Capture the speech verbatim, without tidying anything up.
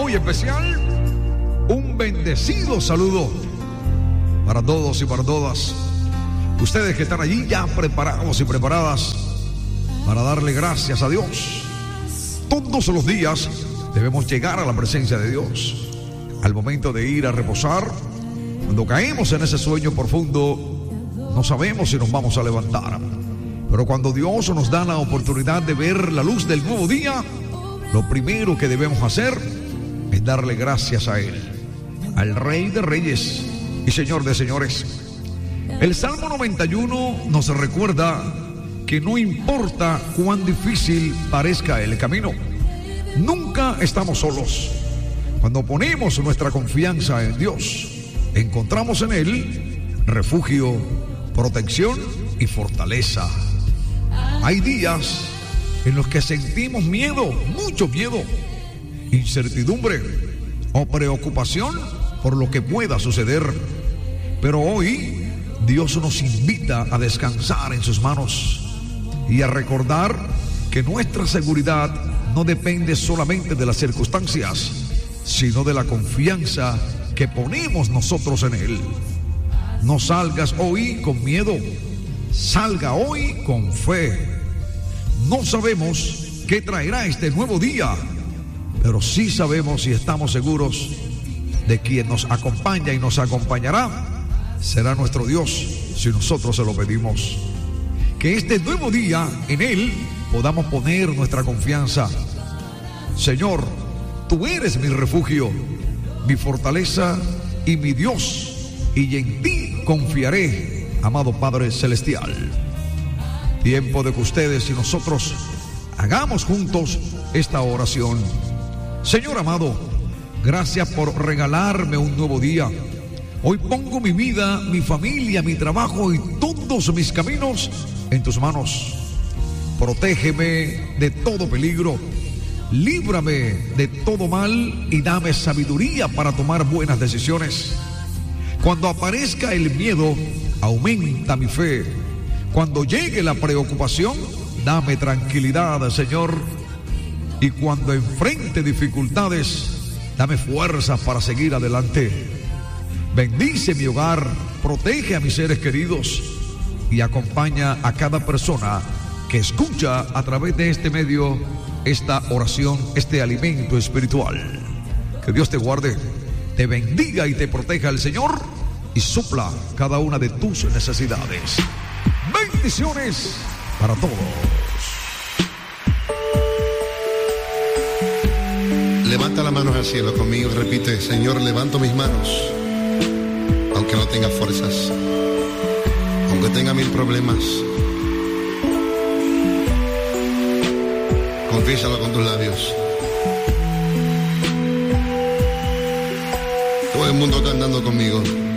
muy especial, un bendecido saludo para todos y para todas ustedes que están allí ya preparados y preparadas para darle gracias a Dios. Todos los días debemos llegar a la presencia de Dios. Al momento de ir a reposar, cuando caemos en ese sueño profundo, no sabemos si nos vamos a levantar. Pero cuando Dios nos da la oportunidad de ver la luz del nuevo día, lo primero que debemos hacer es darle gracias a Él, al Rey de Reyes y Señor de Señores. El Salmo noventa y uno nos recuerda que no importa cuán difícil parezca el camino, nunca estamos solos. Cuando ponemos nuestra confianza en Dios, encontramos en Él refugio, protección y fortaleza. Hay días en los que sentimos miedo, mucho miedo, incertidumbre o preocupación por lo que pueda suceder. Pero hoy Dios nos invita a descansar en sus manos y a recordar que nuestra seguridad no depende solamente de las circunstancias, sino de la confianza que ponemos nosotros en Él. No salgas hoy con miedo, salga hoy con fe. No sabemos qué traerá este nuevo día, pero sí sabemos y estamos seguros de quien nos acompaña y nos acompañará será nuestro Dios si nosotros se lo pedimos. Que este nuevo día en Él podamos poner nuestra confianza. Señor, Tú eres mi refugio, mi fortaleza y mi Dios, y en Ti confiaré, amado Padre Celestial. Tiempo de que ustedes y nosotros hagamos juntos esta oración. Señor amado, gracias por regalarme un nuevo día. Hoy pongo mi vida, mi familia, mi trabajo y todos mis caminos en Tus manos. Protégeme de todo peligro, líbrame de todo mal y dame sabiduría para tomar buenas decisiones. Cuando aparezca el miedo, aumenta mi fe. Cuando llegue la preocupación, dame tranquilidad, Señor. Y cuando enfrente dificultades, dame fuerzas para seguir adelante. Bendice mi hogar, protege a mis seres queridos y acompaña a cada persona que escucha a través de este medio esta oración, este alimento espiritual. Que Dios te guarde, te bendiga y te proteja el Señor y supla cada una de tus necesidades. Bendiciones para todos. Levanta las manos al cielo conmigo y repite: Señor, levanto mis manos, aunque no tenga fuerzas, aunque tenga mil problemas. Confiésalo con tus labios. Todo el mundo cantando conmigo.